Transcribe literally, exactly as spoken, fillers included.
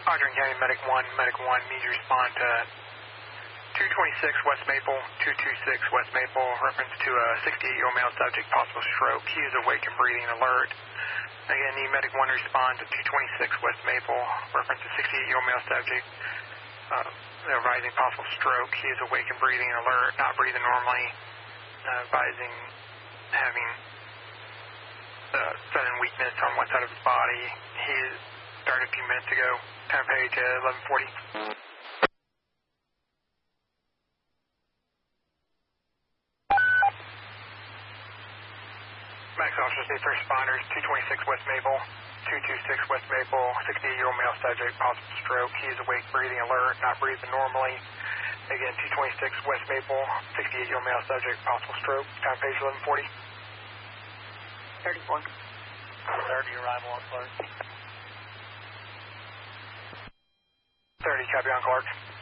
Ogden County Medic one, Medic one, need you to respond to two twenty-six West Maple, two twenty-six West Maple, reference to a sixty-eight-year-old male subject, possible stroke. He is awake and breathing, alert. Again, need Medic one to respond to two twenty-six West Maple, reference to sixty-eight-year-old male subject, uh, advising possible stroke. He is awake and breathing, alert, not breathing normally, uh, advising having uh, sudden weakness on one side of his body. He started a few minutes ago. Time page uh, eleven forty. Max officers need first responders, two twenty-six West Maple, two twenty-six West Maple, sixty-eight-year-old male subject, possible stroke. He is awake, breathing, alert, not breathing normally. Again, two twenty-six West Maple, sixty-eight-year-old male subject, possible stroke. Time page eleven forty. thirty-four. thirty, arrival on Clark. thirty, copy on Clark.